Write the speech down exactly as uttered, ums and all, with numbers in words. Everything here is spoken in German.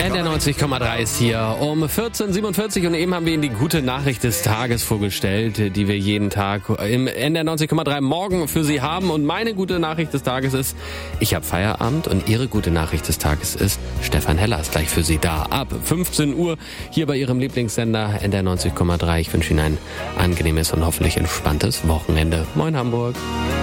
N D R neunzig Komma drei ist hier um vierzehn Uhr siebenundvierzig und eben haben wir Ihnen die gute Nachricht des Tages vorgestellt, die wir jeden Tag im N D R neunzig Komma drei morgen für Sie haben. Und meine gute Nachricht des Tages ist, ich habe Feierabend, und Ihre gute Nachricht des Tages ist, Stefan Heller ist gleich für Sie da. Ab fünfzehn Uhr hier bei Ihrem Lieblingssender N D R neunzig Komma drei. Ich wünsche Ihnen ein angenehmes und hoffentlich entspanntes Wochenende. Moin Hamburg.